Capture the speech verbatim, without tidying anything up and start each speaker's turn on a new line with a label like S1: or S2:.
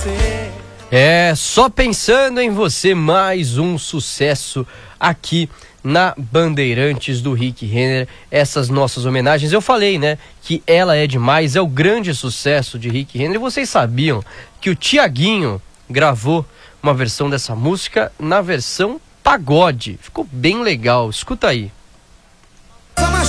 S1: É, só pensando em você, mais um sucesso aqui na Bandeirantes do Rick Renner. Essas nossas homenagens, eu falei, né, que Ela é Demais é o grande sucesso de Rick Renner. E vocês sabiam que o Tiaguinho gravou uma versão dessa música na versão pagode? Ficou bem legal, escuta aí.